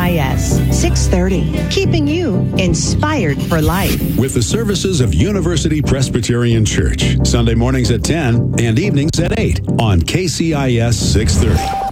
KCIS 630, keeping you inspired for life. With the services of University Presbyterian Church, Sunday mornings at 10 and evenings at 8 on KCIS 630.